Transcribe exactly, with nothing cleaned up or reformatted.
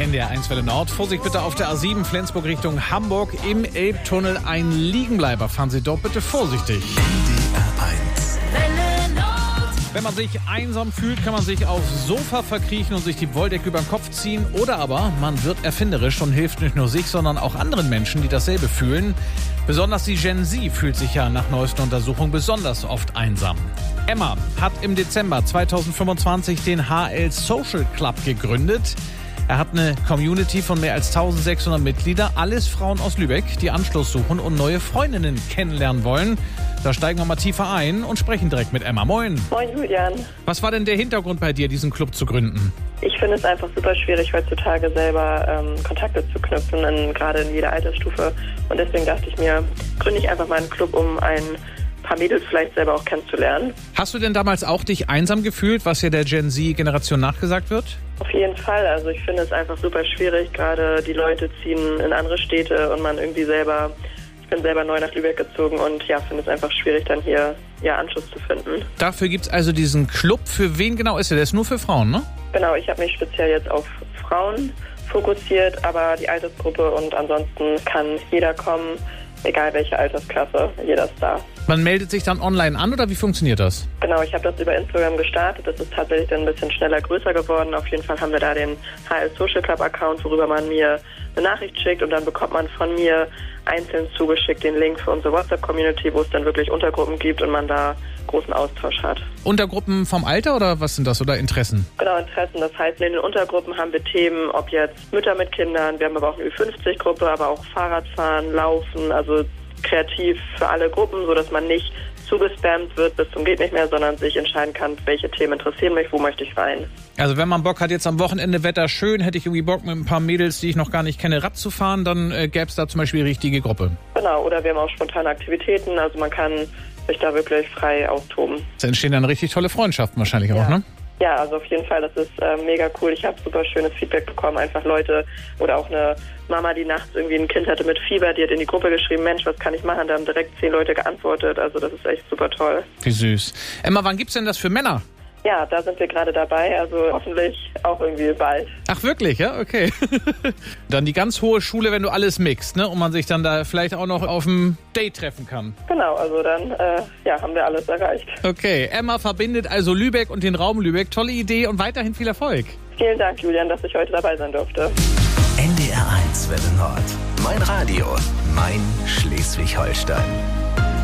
N D R eins Welle Nord. Vorsicht bitte auf der A sieben Flensburg Richtung Hamburg. Im Elbtunnel ein Liegenbleiber. Fahren Sie dort bitte vorsichtig. N D R eins Welle Nord. Wenn man sich einsam fühlt, kann man sich aufs Sofa verkriechen und sich die Wolldecke über den Kopf ziehen. Oder aber man wird erfinderisch und hilft nicht nur sich, sondern auch anderen Menschen, die dasselbe fühlen. Besonders die Gen Z fühlt sich ja nach neuesten Untersuchungen besonders oft einsam. Emma hat im Dezember zweitausendfünfundzwanzig den H L Social Club gegründet. Er hat eine Community von mehr als eintausendsechshundert Mitglieder, alles Frauen aus Lübeck, die Anschluss suchen und neue Freundinnen kennenlernen wollen. Da steigen wir mal tiefer ein und sprechen direkt mit Emma. Moin. Moin Julian. Was war denn der Hintergrund bei dir, diesen Club zu gründen? Ich finde es einfach super schwierig, heutzutage selber ähm, Kontakte zu knüpfen, in, gerade in jeder Altersstufe. Und deswegen dachte ich mir, gründe ich einfach mal einen Club, um ein paar Mädels vielleicht selber auch kennenzulernen. Hast du denn damals auch dich einsam gefühlt, was ja der Gen Z-Generation nachgesagt wird? Auf jeden Fall. Also ich finde es einfach super schwierig. Gerade die Leute ziehen in andere Städte und man irgendwie selber... Ich bin selber neu nach Lübeck gezogen und ja, finde es einfach schwierig, dann hier ja, Anschluss zu finden. Dafür gibt es also diesen Club. Für wen genau ist der? Der ist nur für Frauen, ne? Genau, ich habe mich speziell jetzt auf Frauen fokussiert, aber die Altersgruppe und ansonsten kann jeder kommen, egal welche Altersklasse, jeder ist da. Man meldet sich dann online an oder wie funktioniert das? Genau, ich habe das über Instagram gestartet. Das ist tatsächlich dann ein bisschen schneller größer geworden. Auf jeden Fall haben wir da den H L Social Club Account, worüber man mir eine Nachricht schickt und dann bekommt man von mir einzeln zugeschickt den Link für unsere WhatsApp-Community, wo es dann wirklich Untergruppen gibt und man da großen Austausch hat. Untergruppen vom Alter oder was sind das oder Interessen? Genau, Interessen. Das heißt, in den Untergruppen haben wir Themen, ob jetzt Mütter mit Kindern, wir haben aber auch eine Ü fünfzig Gruppe, aber auch Fahrradfahren, Laufen, also kreativ für alle Gruppen, sodass man nicht zugespammt wird bis zum geht nicht mehr, sondern sich entscheiden kann, welche Themen interessieren mich, wo möchte ich rein. Also wenn man Bock hat, jetzt am Wochenende Wetter schön, hätte ich irgendwie Bock mit ein paar Mädels, die ich noch gar nicht kenne, Rad zu fahren, dann äh, gäbe es da zum Beispiel die richtige Gruppe. Genau, oder wir haben auch spontane Aktivitäten, also man kann sich da wirklich frei austoben. Da entstehen dann richtig tolle Freundschaften wahrscheinlich ja. auch, ne? Ja, also auf jeden Fall, das ist äh, mega cool. Ich habe super schönes Feedback bekommen. Einfach Leute oder auch eine Mama, die nachts irgendwie ein Kind hatte mit Fieber, die hat in die Gruppe geschrieben, Mensch, was kann ich machen? Da haben direkt zehn Leute geantwortet. Also das ist echt super toll. Wie süß. Emma, wann gibt's denn das für Männer? Ja, da sind wir gerade dabei, also hoffentlich auch irgendwie bald. Ach wirklich, ja? Okay. Dann die ganz hohe Schule, wenn du alles mixt, ne? Und man sich dann da vielleicht auch noch auf dem Date treffen kann. Genau, also dann äh, ja, haben wir alles erreicht. Okay, Emma verbindet also Lübeck und den Raum Lübeck. Tolle Idee und weiterhin viel Erfolg. Vielen Dank, Julian, dass ich heute dabei sein durfte. N D R eins Welle Nord. Mein Radio, mein Schleswig-Holstein.